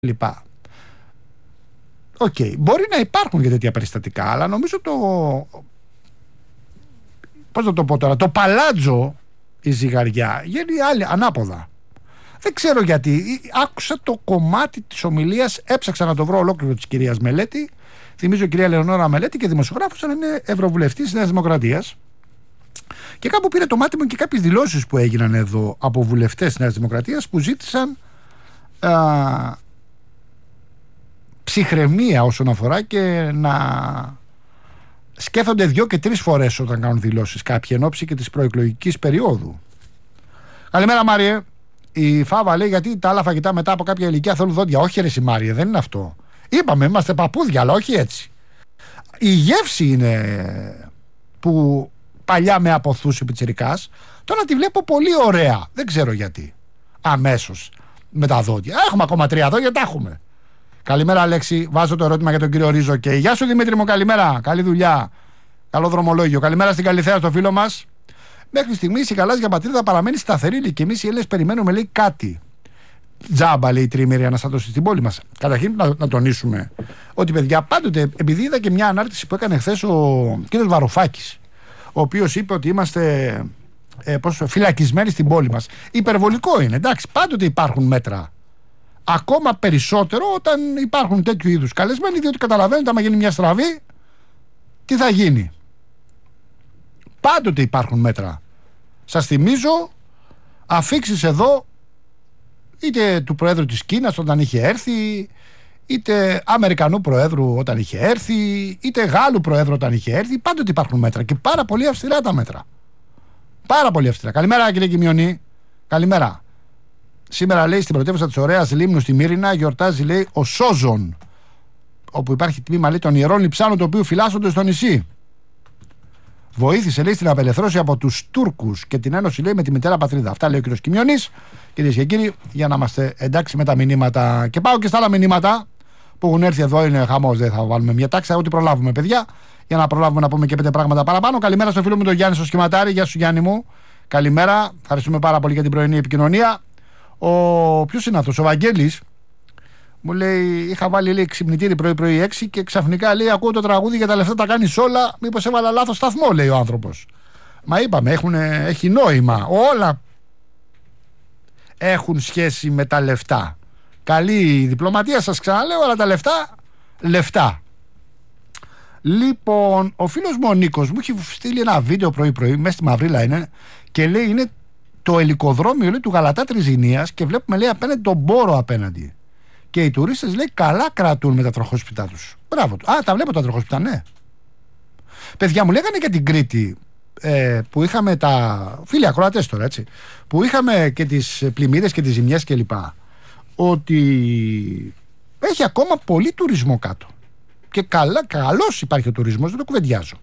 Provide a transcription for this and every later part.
λοιπά. Οκ, μπορεί να υπάρχουν και τέτοια περιστατικά, αλλά νομίζω πώς να το πω τώρα, το παλάτζο, η ζυγαριά, γίνει άλλη, ανάποδα. Δεν ξέρω γιατί. Άκουσα το κομμάτι της ομιλίας, έψαξα να το βρω ολόκληρο της κυρίας Μελέτη. Θυμίζω η κυρία Λεωνόρα Μελέτη και δημοσιογράφος, αλλά είναι ευρωβουλευτής της Νέας Δημοκρατίας. Και κάπου πήρε το μάτι μου και κάποιες δηλώσεις που έγιναν εδώ από βουλευτές της Νέας Δημοκρατίας που ζήτησαν ψυχραιμία όσον αφορά και να σκέφτονται 2 και 3 φορές όταν κάνουν δηλώσεις κάποιοι εν ώψη και της προεκλογικής περίοδου. Καλημέρα, Μάριε. Η Φάβα λέει: γιατί τα άλλα φαγητά μετά από κάποια ηλικία θέλουν δόντια. Όχι, ρε συ, Μάριε, δεν είναι αυτό. Είπαμε, είμαστε παππούδια, αλλά όχι έτσι. Η γεύση είναι που παλιά με αποθούσε πιτσιρικάς. Τώρα τη βλέπω πολύ ωραία. Δεν ξέρω γιατί. Αμέσως με τα δόντια. Έχουμε ακόμα 3 δόντια, τα έχουμε. Καλημέρα, Αλέξη. Βάζω το ερώτημα για τον κύριο Ρίζο. Και γεια σου, Δημήτρη μου, καλημέρα. Καλή δουλειά. Καλό δρομολόγιο. Καλημέρα στην Καλυθέα, στο φίλο μας. Μέχρι στιγμής η γαλάζια πατρίδα παραμένει σταθερή και εμείς οι Έλληνες περιμένουμε, λέει, κάτι. Τζάμπα, λέει η τριήμερη αναστάτωση στην πόλη μας. Καταρχήν, να τονίσουμε ότι, παιδιά, πάντοτε, επειδή είδα και μια ανάρτηση που έκανε χθες ο κ. Βαρουφάκης, ο οποίος είπε ότι είμαστε φυλακισμένοι στην πόλη μας. Υπερβολικό είναι, εντάξει, πάντοτε υπάρχουν μέτρα. Ακόμα περισσότερο όταν υπάρχουν τέτοιου είδους καλεσμένοι, διότι καταλαβαίνετε, άμα γίνει μια στραβή, τι θα γίνει. Πάντοτε υπάρχουν μέτρα. Σας θυμίζω αφίξεις εδώ, είτε του Προέδρου της Κίνας όταν είχε έρθει, είτε Αμερικανού Προέδρου όταν είχε έρθει, είτε Γάλλου Προέδρου όταν είχε έρθει. Πάντοτε υπάρχουν μέτρα και πάρα πολύ αυστηρά τα μέτρα. Πάρα πολύ αυστηρά. Καλημέρα, κύριε Κιμιονή. Καλημέρα. Σήμερα, λέει, στην πρωτεύουσα της ωραίας Λίμνου στη Μύρινα γιορτάζει, λέει, ο Σόζον, όπου υπάρχει τμήμα, λέει, των ιερών λειψάνων, το οποίο φυλάσσονται στο νησί. Βοήθησε, λέει, στην απελευθέρωση από τους Τούρκους και την ένωση, λέει, με τη μητέρα πατρίδα. Αυτά λέει ο κ. Κιμιονής. Κυρίες και κύριοι, για να είμαστε εντάξει με τα μηνύματα. Και πάω και στα άλλα μηνύματα που έχουν έρθει εδώ. Είναι χαμός, δεν θα βάλουμε μια τάξη. Ό,τι προλάβουμε, παιδιά, για να προλάβουμε να πούμε και 5 πράγματα παραπάνω. Καλημέρα στο φίλο μου τον Γιάννη στο σχηματάρι. Γεια σου, Γιάννη μου. Καλημέρα. Ευχαριστούμε πάρα πολύ για την πρωινή επικοινωνία. Ποιος είναι αυτός, ο Βαγγέλης. Μου λέει: είχα βάλει, λέει, ξυπνητήρι πρωί-πρωί 6 και ξαφνικά, λέει, ακούω το τραγούδι για τα λεφτά τα κάνεις όλα. Μήπως έβαλα λάθος σταθμό, λέει ο άνθρωπος. Μα είπαμε, έχει νόημα. Όλα έχουν σχέση με τα λεφτά. Καλή διπλωματία, σας ξαναλέω, αλλά τα λεφτά. Λοιπόν, ο φίλος μου ο Νίκος μου έχει στείλει ένα βίντεο πρωί-πρωί, μέσα στη Μαυρίλα είναι, και λέει: είναι το ελικοδρόμιο, λέει, του Γαλατά Τριζηνίας και βλέπουμε, λέει, απέναντι τον Μπόρο απέναντι. Και οι τουρίστες, λέει, καλά κρατούν με τα τροχόσπιτά τους. Μπράβο του. Τα βλέπω τα τροχόσπιτα, ναι. Παιδιά, μου λέγανε για την Κρήτη, που είχαμε τα φίλοι ακροατές τώρα, έτσι, που είχαμε και τις πλημμύρες και τις ζημιές κλπ, ότι έχει ακόμα πολύ τουρισμό κάτω. Και καλώς υπάρχει ο τουρισμός, δεν το κουβεντιάζω.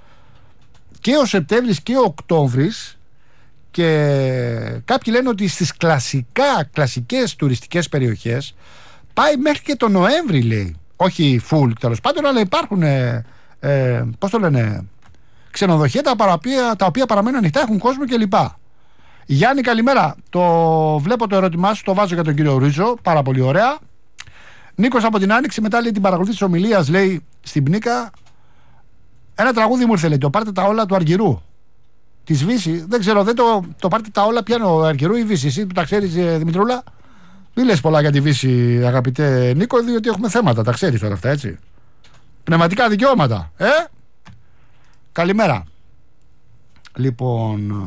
Και ο Σεπτέμβρης και ο Οκτώβρης, και κάποιοι λένε ότι στις κλασικές τουριστικές περιοχές πάει μέχρι και τον Νοέμβρη, λέει. Όχι full τέλος πάντων, αλλά υπάρχουν πώς το λένε, ξενοδοχεία τα οποία παραμένουν ανοιχτά, έχουν κόσμο κλπ. Γιάννη, καλημέρα. Βλέπω το ερώτημά σου, το βάζω για τον κύριο Ρίζο. Πάρα πολύ ωραία. Νίκος από την Άνοιξη, μετά, λέει, την παρακολουθεί της ομιλίας, λέει, στην Πνίκα. Ένα τραγούδι μου ήρθε, λέει, το πάρτε τα όλα του Αργυρού. Τη Βύση, δεν ξέρω, το πάρτε τα όλα πιάνω Αργυρού ή Βύση. Εσύ που τα ξέρεις, Δημητρούλα. Μην λες πολλά για τη Βύση, αγαπητέ Νίκο, διότι έχουμε θέματα, τα ξέρεις όλα αυτά, έτσι. Πνευματικά δικαιώματα, Καλημέρα. Λοιπόν,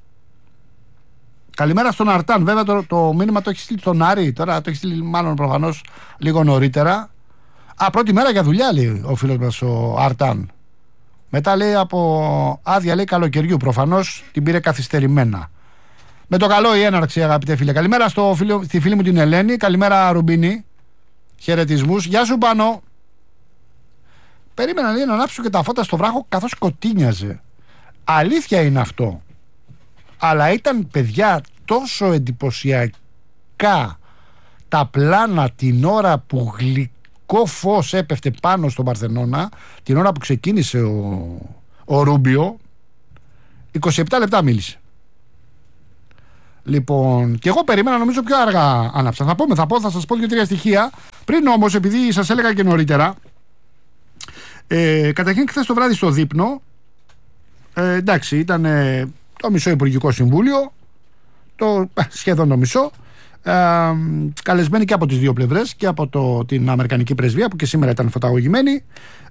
καλημέρα στον Αρτάν. Βέβαια το μήνυμα το έχει στείλει στον Άρη, τώρα το έχει στείλει μάλλον προφανώς λίγο νωρίτερα. Πρώτη μέρα για δουλειά, λέει ο φίλος μας ο Αρτάν. Μετά, λέει, από άδεια, λέει, καλοκαιριού. Προφανώς την πήρε καθυστερημένα. Με το καλό η έναρξη, αγαπητέ φίλε. Καλημέρα στη φίλη μου την Ελένη. Καλημέρα, Ρουμπίνη. Χαιρετισμούς. Γεια σου, Πάνο. Περίμενα, λέει, να ανάψω και τα φώτα στο βράχο καθώς σκοτίνιαζε. Αλήθεια είναι αυτό. Αλλά ήταν, παιδιά, τόσο εντυπωσιακά τα πλάνα την ώρα που φως έπεφτε πάνω στον Παρθενώνα, την ώρα που ξεκίνησε ο Ρούμπιο. 27 λεπτά μίλησε. Λοιπόν, και εγώ περίμενα νομίζω πιο αργά άναψα. Θα σας πω 2-3 στοιχεία. Πριν όμως, επειδή σας έλεγα και νωρίτερα, καταρχήν χθες το βράδυ στο δείπνο, εντάξει, ήταν το μισό Υπουργικό Συμβούλιο, σχεδόν το μισό, καλεσμένοι και από τις δύο πλευρές, και από την Αμερικανική Πρεσβεία που και σήμερα ήταν φωταγωγημένη,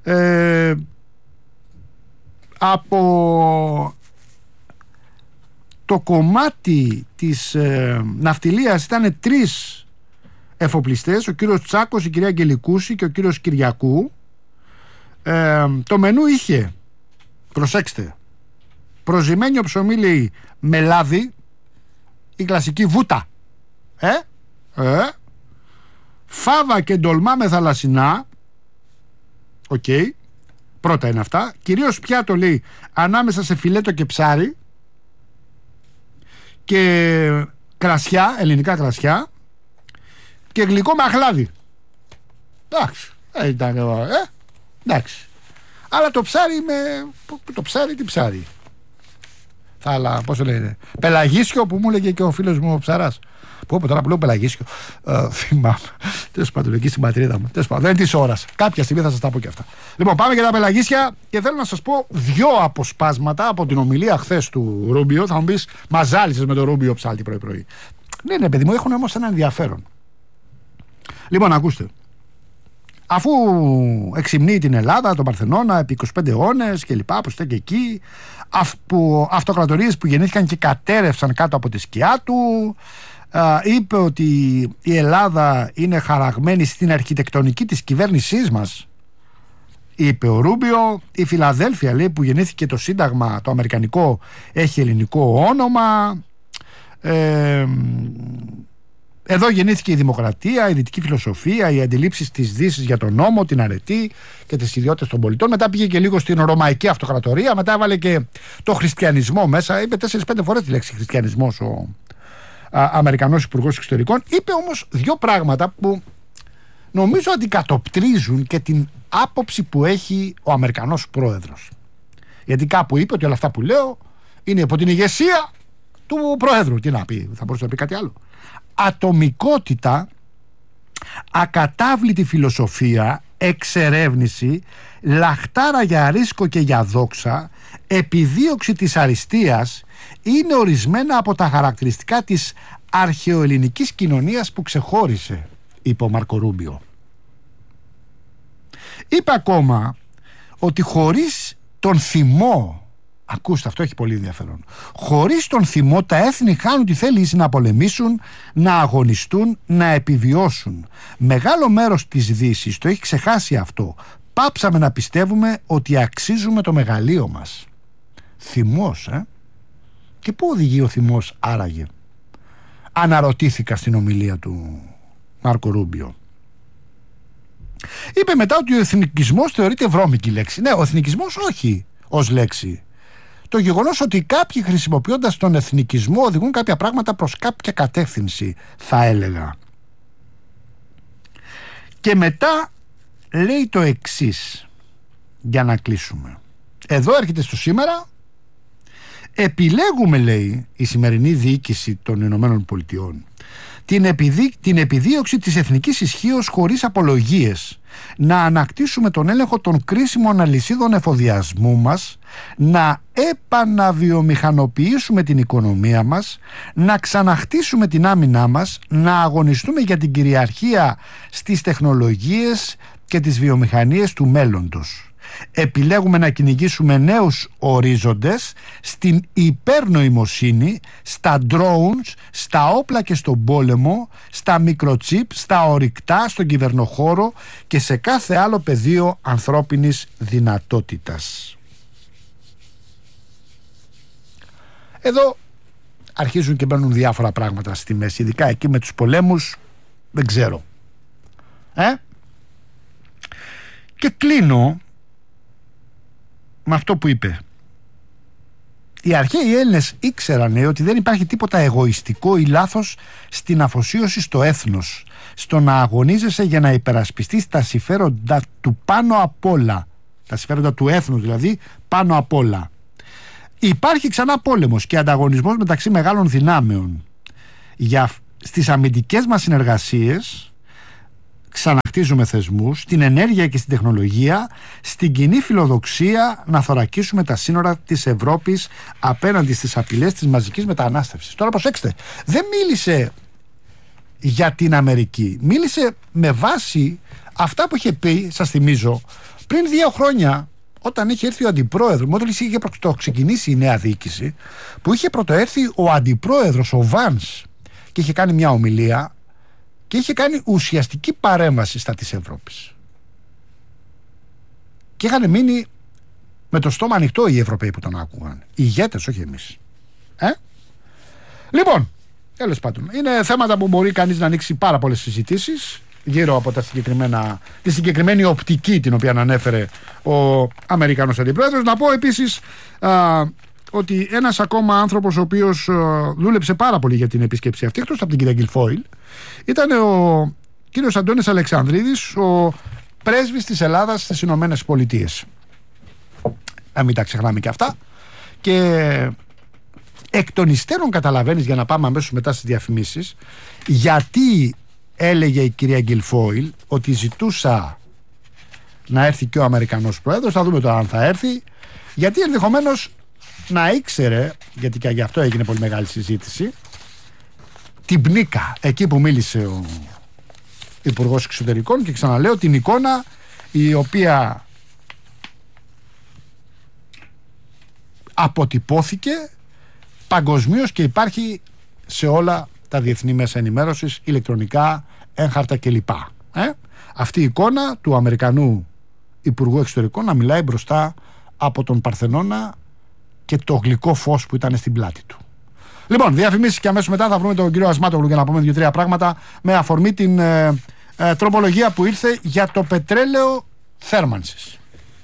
από το κομμάτι της ναυτιλίας ήταν 3 εφοπλιστές, ο κύριος Τσάκος, η κυρία Αγγελικούση και ο κύριος Κυριακού. Το μενού είχε, προσέξτε, προζυμένιο ψωμί, λέει, με λάδι, η κλασική βούτα, φάβα και ντολμά με θαλασσινά, οκ, πρώτα είναι αυτά, κυρίως πιάτο, λέει, ανάμεσα σε φιλέτο και ψάρι, και κρασιά, ελληνικά κρασιά, και γλυκό με αχλάδι. Εντάξει, εντάξει. Αλλά το ψάρι τι ψάρι. Αλλά πώς το λένε, πελαγίσιο, που μου έλεγε και ο φίλος μου ο ψαράς. Τώρα που λέω πελαγίσιο, θυμάμαι. Τέλος πάντων, εκεί στην πατρίδα μου. Τέλος πάντων, δεν είναι της ώρας. Κάποια στιγμή θα σας τα πω και αυτά. Λοιπόν, πάμε για τα πελαγίσια και θέλω να σας πω 2 αποσπάσματα από την ομιλία χθες του Ρούμπιο. Θα μου πεις, μαζάλισες με τον Ρούμπιο ψάλτη πρωί-πρωί. Ναι, παιδί μου, έχουν όμως ένα ενδιαφέρον. Λοιπόν, ακούστε. Αφού εξυμνεί την Ελλάδα, τον Παρθενώνα, επί 25 αιώνες και λοιπά, που στέκει εκεί, αυτοκρατορίες που γεννήθηκαν και κατέρευσαν κάτω από τη σκιά του, είπε ότι η Ελλάδα είναι χαραγμένη στην αρχιτεκτονική της κυβέρνησής μας, είπε ο Ρούμπιο. Η Φιλαδέλφια, λέει, που γεννήθηκε το Σύνταγμα το αμερικανικό, έχει ελληνικό όνομα. Εδώ γεννήθηκε η δημοκρατία, η δυτική φιλοσοφία, οι αντιλήψεις της Δύσης για τον νόμο, την αρετή και τις ιδιότητες των πολιτών. Μετά πήγε και λίγο στην Ρωμαϊκή Αυτοκρατορία, μετά έβαλε και το χριστιανισμό μέσα. Είπε 4-5 φορές τη λέξη χριστιανισμός ο Αμερικανός Υπουργός Εξωτερικών. Είπε όμως 2 πράγματα που νομίζω αντικατοπτρίζουν και την άποψη που έχει ο Αμερικανός Πρόεδρος. Γιατί κάπου είπε ότι όλα αυτά που λέω είναι από την ηγεσία του Πρόεδρου. Τι να πει, θα μπορούσε να πει κάτι άλλο. Ατομικότητα, ακατάβλητη φιλοσοφία, εξερεύνηση, λαχτάρα για ρίσκο και για δόξα, επιδίωξη της αριστείας είναι ορισμένα από τα χαρακτηριστικά της αρχαιοελληνικής κοινωνίας που ξεχώρισε, είπε ο Μάρκο Ρούμπιο. Είπε ακόμα ότι χωρίς τον θυμό, ακούστε, αυτό έχει πολύ ενδιαφέρον, χωρίς τον θυμό τα έθνη χάνουν τη θέληση να πολεμήσουν, να αγωνιστούν, να επιβιώσουν. Μεγάλο μέρος της Δύσης το έχει ξεχάσει αυτό. Πάψαμε να πιστεύουμε ότι αξίζουμε το μεγαλείο μας. Θυμός, Και πού οδηγεί ο θυμός άραγε? Αναρωτήθηκα στην ομιλία του Μάρκο Ρούμπιο. Είπε μετά ότι ο εθνικισμός θεωρείται βρώμικη λέξη. Ναι, ο εθνικισμός όχι ως λέξη. Το γεγονός ότι κάποιοι, χρησιμοποιώντας τον εθνικισμό, οδηγούν κάποια πράγματα προς κάποια κατεύθυνση, θα έλεγα. Και μετά λέει το εξής, για να κλείσουμε. Εδώ έρχεται στο σήμερα. Επιλέγουμε, λέει, η σημερινή διοίκηση των Ηνωμένων Πολιτειών την επιδίωξη της εθνικής ισχύως χωρίς απολογίες, να ανακτήσουμε τον έλεγχο των κρίσιμων αλυσίδων εφοδιασμού μας, να επαναβιομηχανοποιήσουμε την οικονομία μας, να ξαναχτίσουμε την άμυνά μας, να αγωνιστούμε για την κυριαρχία στις τεχνολογίες και τις βιομηχανίες του μέλλοντος. Επιλέγουμε να κυνηγήσουμε νέους ορίζοντες στην υπερνοημοσύνη, στα drones, στα όπλα και στον πόλεμο, στα μικροτσίπ, στα ορυκτά, στον κυβερνοχώρο και σε κάθε άλλο πεδίο ανθρώπινης δυνατότητας. Εδώ αρχίζουν και μπαίνουν διάφορα πράγματα στη μέση, ειδικά εκεί με τους πολέμους, δεν ξέρω. Και κλείνω με αυτό που είπε. Οι αρχαίοι Έλληνες ήξεραν ότι δεν υπάρχει τίποτα εγωιστικό ή λάθος στην αφοσίωση στο έθνος, στο να αγωνίζεσαι για να υπερασπιστείς τα συμφέροντα του πάνω απ' όλα, τα συμφέροντα του έθνους δηλαδή πάνω απ' όλα. Υπάρχει ξανά πόλεμος και ανταγωνισμός μεταξύ μεγάλων δυνάμεων. στις αμυντικές μας συνεργασίες, ξαναχτίζουμε θεσμούς, στην ενέργεια και στην τεχνολογία, στην κοινή φιλοδοξία να θωρακίσουμε τα σύνορα της Ευρώπης απέναντι στις απειλές της μαζικής μετανάστευσης. Τώρα προσέξτε, δεν μίλησε για την Αμερική, μίλησε με βάση αυτά που είχε πει, σας θυμίζω, πριν 2 χρόνια, όταν είχε έρθει ο αντιπρόεδρος, όταν είχε ξεκινήσει η νέα διοίκηση, που είχε πρωτοέρθει ο αντιπρόεδρος, ο Βάνς, και είχε κάνει μια ομιλία και είχε κάνει ουσιαστική παρέμβαση στα της Ευρώπης. Και είχαν μείνει με το στόμα ανοιχτό οι Ευρωπαίοι που τον άκουγαν. Οι ηγέτες, όχι εμείς. Λοιπόν, τέλος πάντων, είναι θέματα που μπορεί κανείς να ανοίξει πάρα πολλές συζητήσεις γύρω από τη συγκεκριμένη οπτική την οποία ανέφερε ο Αμερικανός αντιπρόεδρος. Να πω επίσης ότι ένας ακόμα άνθρωπος ο οποίος δούλεψε πάρα πολύ για την επίσκεψη αυτή, εκτός από την κυρία Γκιλφόιλ, ήταν ο κύριος Αντώνης Αλεξανδρίδης, ο πρέσβης της Ελλάδας στις Ηνωμένες Πολιτείες. Να μην τα ξεχνάμε και αυτά. Και εκ των υστέρων καταλαβαίνεις, για να πάμε αμέσως μετά στις διαφημίσεις, γιατί έλεγε η κυρία Γκιλφόιλ ότι ζητούσα να έρθει και ο Αμερικανός πρόεδρος. Θα δούμε τώρα αν θα έρθει, γιατί ενδεχομένως να ήξερε, γιατί και γι' αυτό έγινε πολύ μεγάλη συζήτηση, την πνίκα εκεί που μίλησε ο Υπουργός Εξωτερικών, και ξαναλέω την εικόνα η οποία αποτυπώθηκε παγκοσμίως και υπάρχει σε όλα τα διεθνή μέσα ενημέρωσης, ηλεκτρονικά, έγχαρτα κλπ. Αυτή η εικόνα του Αμερικανού Υπουργού Εξωτερικών να μιλάει μπροστά από τον Παρθενώνα και το γλυκό φως που ήταν στην πλάτη του. Λοιπόν, διαφημίσεις και αμέσως μετά θα βρούμε τον κύριο Ασμάτογλου για να πούμε 2-3 πράγματα με αφορμή την τροπολογία που ήρθε για το πετρέλαιο θέρμανσης.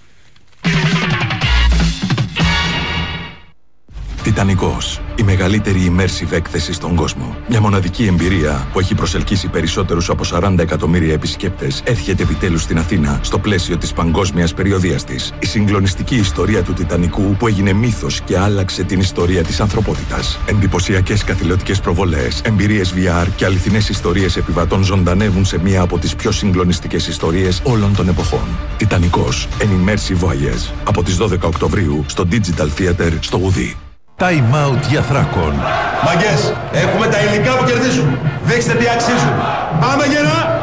Τιτανικός, η μεγαλύτερη immersive έκθεση στον κόσμο. Μια μοναδική εμπειρία που έχει προσελκύσει περισσότερους από 40 εκατομμύρια επισκέπτες έρχεται επιτέλους στην Αθήνα στο πλαίσιο της παγκόσμιας περιοδείας της. Η συγκλονιστική ιστορία του Τιτανικού που έγινε μύθος και άλλαξε την ιστορία της ανθρωπότητας. Εντυπωσιακές καθηλωτικές προβολές, εμπειρίες VR και αληθινές ιστορίες επιβατών ζωντανεύουν σε μία από τις πιο συγκλονιστικές ιστορίες όλων των εποχών. Τιτανικός, an immersive voyage. Από τις 12 Οκτωβρίου στο Digital Theater στο Ουδί. Time out για Θράκον. Μαγκές, έχουμε τα υλικά που κερδίζουν. Δείξτε τι αξίζουν. Πάμε γερά!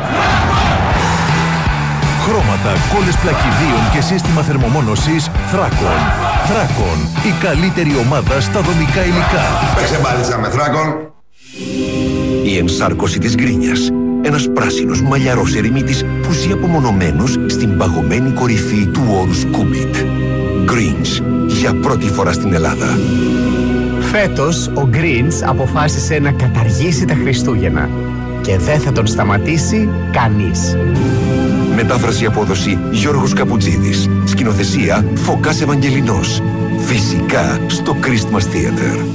Χρώματα, κόλλες πλακιδίων και σύστημα θερμομόνωσης Θράκον. Θράκον, η καλύτερη ομάδα στα δομικά υλικά. Παίξε μπάλιτσα με Θράκον. Η ενσάρκωση της γκρίνιας. Ένας πράσινος μαλλιαρός ερημίτης που ζει απομονωμένος στην παγωμένη κορυφή του όρους Κούμπιτ. Greens, για πρώτη φορά στην Ελλάδα. Φέτος ο Greens αποφάσισε να καταργήσει τα Χριστούγεννα και δεν θα τον σταματήσει κανείς. Μετάφραση απόδοση Γιώργος Καπουτζίδης. Σκηνοθεσία Φωκάς Ευαγγελινός. Φυσικά στο Christmas Theater.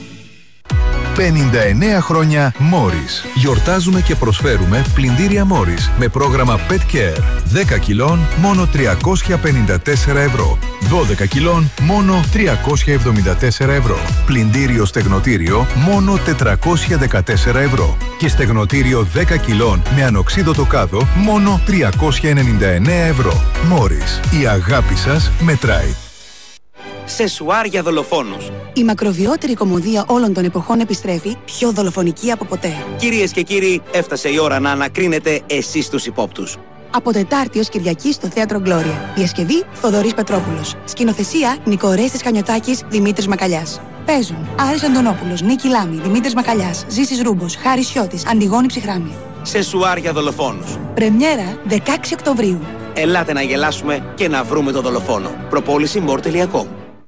59 χρόνια Morris. Γιορτάζουμε και προσφέρουμε πλυντήρια Morris με πρόγραμμα Pet Care. 10 κιλών μόνο 354 ευρώ. 12 κιλών μόνο 374 ευρώ. Πλυντήριο στεγνοτήριο μόνο 414 ευρώ. Και στεγνοτήριο 10 κιλών με ανοξίδωτο κάδο μόνο 399 ευρώ. Morris. Η αγάπη σας μετράει. Σεσουάρ για δολοφόνους. Η μακροβιότερη κωμωδία όλων των εποχών επιστρέφει πιο δολοφονική από ποτέ. Κυρίες και κύριοι, έφτασε η ώρα να ανακρίνετε εσείς τους υπόπτους. Από Τετάρτη ως Κυριακή στο Θέατρο Γκλώρια. Διασκευή Θοδωρής Πετρόπουλος. Σκηνοθεσία Νικορέστης Χανιωτάκης, Δημήτρης Μακαλιάς. Παίζουν Άρης Αντωνόπουλος, Νίκη Λάμη, Δημήτρης Μακαλιάς, Ζήσης Ρούμπος, Χάρης Σιώτης, Αντιγόνη Ψυχράμη. Σεσουάρ για δολοφόνους. Πρεμιέρα 16 Οκτωβρίου. Ελάτε να γελάσουμε και να βρούμε τον δολοφόνο. Προπόληση more.com.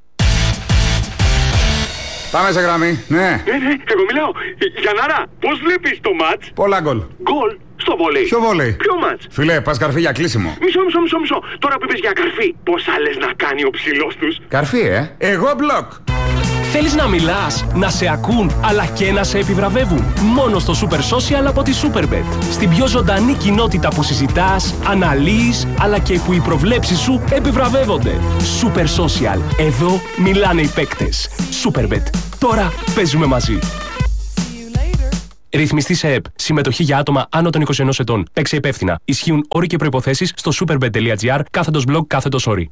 Πάμε σε γραμμή, ναι. Εγώ μιλάω. Γιαννάρα, πώς βλέπεις το μάτς? Πολλά γκολ. Γκολ στο βόλεϊ. Ποιο βόλεϊ? Ποιο μάτς? Φίλε, πας καρφί για κλείσιμο. Μισό. Τώρα που είπες για καρφί, πόσα λες να κάνει ο ψηλός τους? Καρφί, Εγώ μπλοκ. Θέλεις να μιλάς, να σε ακούν, αλλά και να σε επιβραβεύουν? Μόνο στο Super Social από τη Superbet. Στην πιο ζωντανή κοινότητα που συζητάς, αναλύεις, αλλά και που οι προβλέψεις σου επιβραβεύονται. Super Social. Εδώ μιλάνε οι παίκτες. Superbet. Τώρα παίζουμε μαζί. Ρυθμιστή σε ΕΠ. Συμμετοχή για άτομα άνω των 21 ετών. Παίξε υπεύθυνα. Ισχύουν όροι και προϋποθέσεις στο superbet.gr/blog/όροι.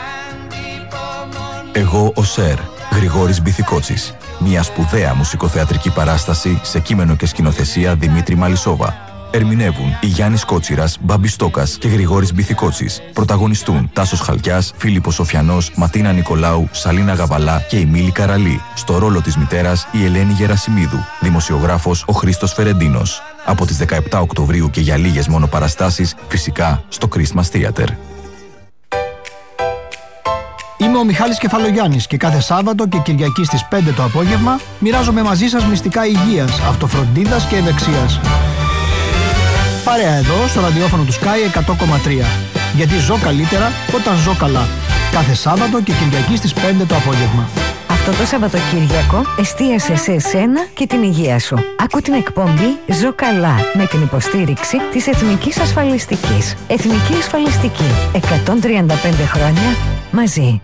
Εγώ ο Σερ, Γρηγόρης Μπιθικότσης. Μια σπουδαία μουσικοθεατρική παράσταση σε κείμενο και σκηνοθεσία Δημήτρη Μαλισσόβα. Ερμηνεύουν η Γιάννης Κότσιρας, Μπάμπης Στόκας και Γρηγόρης Μπιθικότσης. Πρωταγωνιστούν Τάσος Χαλκιάς, Φίλιππος Σοφιανός, Ματίνα Νικολάου, Σαλίνα Γαβαλά και η Μίλη Καραλή. Στο ρόλο της μητέρας η Ελένη Γερασιμίδου. Δημοσιογράφος ο Χρήστος Φερεντίνος. Από τις 17 Οκτωβρίου και για λίγες μόνο παραστάσεις, φυσικά στο Christmas Theater. Είμαι ο Μιχάλης Κεφαλογιάννης και κάθε Σάββατο και Κυριακή στις 5 το απόγευμα μοιράζομαι μαζί σας μυστικά υγείας, αυτοφροντίδας και ευεξίας. Παρέα εδώ στο ραδιόφωνο του Sky 100,3. Γιατί ζω καλύτερα όταν ζω καλά. Κάθε Σάββατο και Κυριακή στις 5 το απόγευμα. Αυτό το Σαββατοκύριακο εστίασε σε εσένα και την υγεία σου. Άκου την εκπομπή «Ζω καλά» με την υποστήριξη της Εθνικής Ασφαλιστικής. Εθνική Ασφαλιστική. 135 χρόνια μαζί.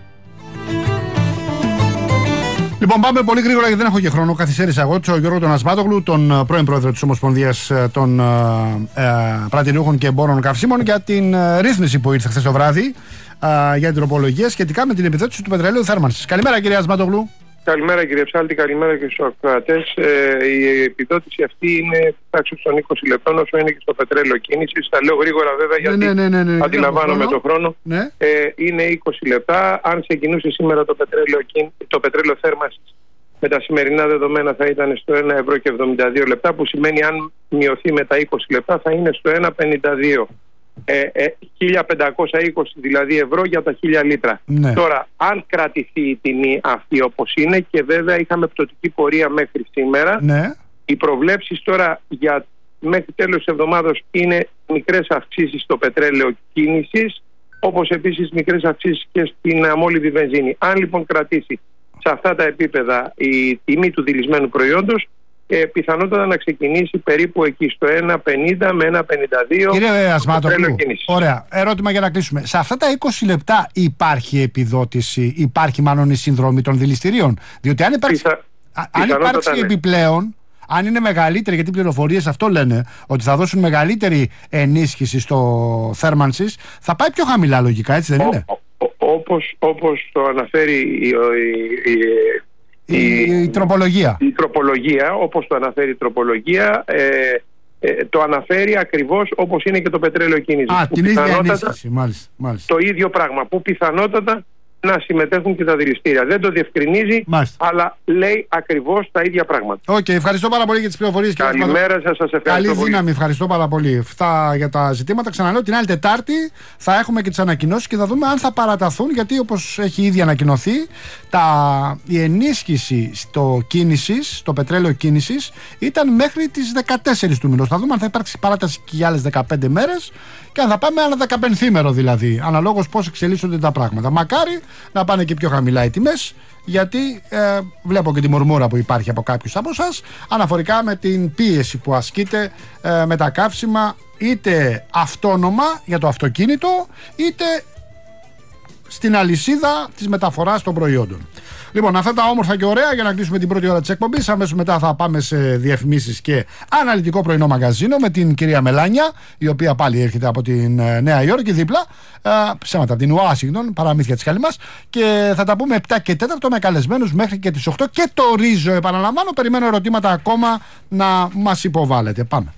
Λοιπόν, πάμε πολύ γρήγορα γιατί δεν έχω και χρόνο. Καθυστέρησα εγώ, τον Γιώργο τον Ασμάτογλου, τον πρώην πρόεδρο της Ομοσπονδίας των Πρατηριούχων και Εμπόρων Καυσίμων, για την ρύθμιση που ήρθε χθες το βράδυ για την τροπολογία σχετικά με την επιδότηση του πετρελαίου θέρμανσης. Καλημέρα, κύριε Ασμάτογλου. Καλημέρα, κύριε Ψάλτη, καλημέρα και στους ακροατές. Η επιδότηση αυτή είναι τάξη των 20 λεπτών, όσο είναι και στο πετρέλαιο κίνησης. Τα λέω γρήγορα, βέβαια, γιατί αντιλαμβάνομαι το χρόνο. Ναι. Είναι 20 λεπτά. Αν ξεκινούσε σήμερα το πετρέλαιο θέρμανσης με τα σημερινά δεδομένα, θα ήταν στο 1,72 λεπτά, που σημαίνει αν μειωθεί με τα 20 λεπτά θα είναι στο 1,52. 1.520 δηλαδή ευρώ για τα 1.000 λίτρα. Ναι. Τώρα, αν κρατηθεί η τιμή αυτή όπως είναι, και βέβαια είχαμε πτωτική πορεία μέχρι σήμερα, ναι, οι προβλέψεις τώρα για μέχρι τέλος της εβδομάδας είναι μικρές αυξήσεις στο πετρέλαιο κίνησης, όπως επίσης μικρές αυξήσεις και στην αμόλυβη βενζίνη. Αν λοιπόν κρατήσει σε αυτά τα επίπεδα η τιμή του δηλισμένου προϊόντος, πιθανότατα να ξεκινήσει περίπου εκεί στο 1,50 με 1,52. Κύριε Ασμάτογλου, ωραία. Ερώτημα για να κλείσουμε. Σε αυτά τα 20 λεπτά υπάρχει επιδότηση, υπάρχει μάλλον η συνδρομή των δηληστηρίων? Διότι αν υπάρξει επιπλέον, αν είναι μεγαλύτερη, γιατί οι πληροφορίες αυτό λένε, ότι θα δώσουν μεγαλύτερη ενίσχυση στο θέρμανσης, θα πάει πιο χαμηλά λογικά, έτσι δεν είναι? Όπως το αναφέρει η τροπολογία. Η τροπολογία, όπως το αναφέρει η τροπολογία, το αναφέρει ακριβώς όπως είναι και το πετρέλαιο κίνησης. Την ίδια ενίσχυση, μάλιστα. Το ίδιο πράγμα, που πιθανότατα να συμμετέχουν και τα δηληστήρια. Δεν το διευκρινίζει, αλλά λέει ακριβώς τα ίδια πράγματα. Ευχαριστώ πάρα πολύ για τις πληροφορίες. Καλημέρα σας, σας ευχαριστώ. Καλή δύναμη, ευχαριστώ πάρα πολύ. Αυτά για τα ζητήματα. Ξαναλέω, την άλλη Τετάρτη θα έχουμε και τις ανακοινώσεις και θα δούμε αν θα παραταθούν, γιατί όπως έχει ήδη ανακοινωθεί, η ενίσχυση στο πετρέλαιο κίνησης ήταν μέχρι τις 14 του μηνός. Θα δούμε αν θα υπάρξει παράταση και για άλλες 15 μέρες και αν θα πάμε ένα 15ήμερο δηλαδή, αναλόγως πώς εξελίσσονται τα πράγματα. Μακάρι να πάνε και πιο χαμηλά οι τιμές, γιατί βλέπω και τη μουρμούρα που υπάρχει από κάποιους από εσάς αναφορικά με την πίεση που ασκείται με τα καύσιμα, είτε αυτόνομα για το αυτοκίνητο, είτε στην αλυσίδα της μεταφοράς των προϊόντων. Λοιπόν, αυτά τα όμορφα και ωραία για να κλείσουμε την πρώτη ώρα της εκπομπής. Αμέσως μετά θα πάμε σε διαφημίσεις και αναλυτικό πρωινό μαγαζίνο με την κυρία Μελάνια, η οποία πάλι έρχεται από την Νέα Υόρκη δίπλα, ψέματα από την Ουάσιγκτον, παραμύθια της καλή μας, και θα τα πούμε 7 και 4 με καλεσμένους μέχρι και τις 8 και το ρίζο, επαναλαμβάνω. Περιμένω ερωτήματα ακόμα να μας υποβάλλετε. Πάμε.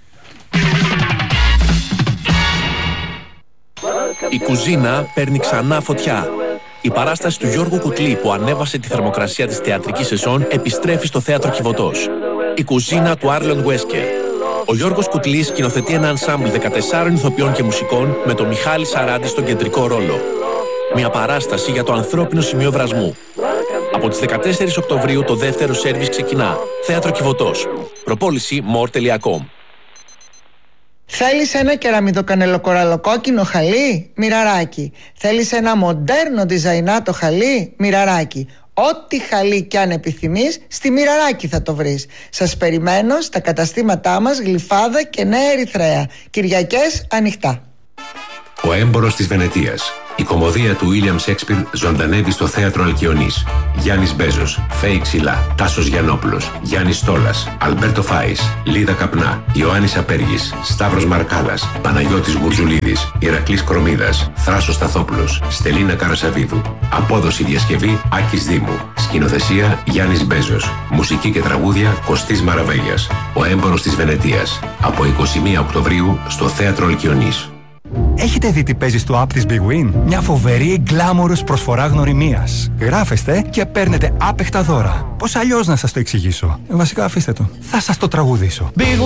Η κουζίνα παίρνει ξανά φωτιά. Η παράσταση του Γιώργου Κουτλή που ανέβασε τη θερμοκρασία της θεατρικής σεζόν επιστρέφει στο θέατρο Κιβωτός. Η κουζίνα του Άρλον Βέσκερ. Ο Γιώργος Κουτλής σκηνοθετεί ένα ενσάμπλ 14 ηθοποιών και μουσικών με τον Μιχάλη Σαράντη στον κεντρικό ρόλο. Μια παράσταση για το ανθρώπινο σημείο βρασμού. Από τις 14 Οκτωβρίου το δεύτερο σέρβις ξεκινά. Θέατρο Κιβωτός. Προπόληση more.com. Θέλεις ένα κεραμιδοκανελοκοραλοκόκκινο χαλί? Μοιραράκι. Θέλεις ένα μοντέρνο διζαϊνάτο χαλί? Μοιραράκι. Ό,τι χαλί κι αν επιθυμείς, στη Μοιραράκι θα το βρεις. Σας περιμένω στα καταστήματά μας Γλυφάδα και Νέα Ερυθρέα. Κυριακές ανοιχτά. Ο έμπορος της Βενετίας. Η κωμωδία του William Shakespeare ζωντανεύει στο θέατρο Αλκιονής. Γιάννης Μπέζος, Φέη Ξυλά, Τάσος Γιαννόπουλος, Γιάννης Στόλας, Αλμπέρτο Φάης, Λίδα Καπνά, Ιωάννης Απέργης, Σταύρος Μαρκάλας, Παναγιώτης Γουρζουλίδης, Ηρακλής Κρομίδας, Θράσος Σταθόπουλος, Στελίνα Καρασαβίδου. Απόδοση διασκευή Άκης Δήμου. Σκηνοθεσία Γιάννης Μπέζος. Μουσική και τραγούδια Κωστής Μαραβέγιας. Ο έμπορος της Βενετίας. Από 21 Οκτωβρίου στο θέατρο Αλκιονής. Έχετε δει τι παίζει στο app της Big Win? Μια φοβερή γκλάμορος προσφορά γνωριμίας. Γράφεστε και παίρνετε άπεχτα δώρα. Πώς αλλιώς να σας το εξηγήσω? Βασικά αφήστε το. Θα σας το τραγουδήσω.